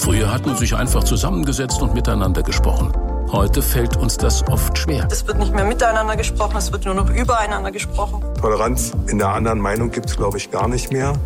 Früher hat man sich einfach zusammengesetzt und miteinander gesprochen. Heute fällt uns das oft schwer. Es wird nicht mehr miteinander gesprochen, es wird nur noch übereinander gesprochen. Toleranz in der anderen Meinung gibt es, glaube ich, gar nicht mehr.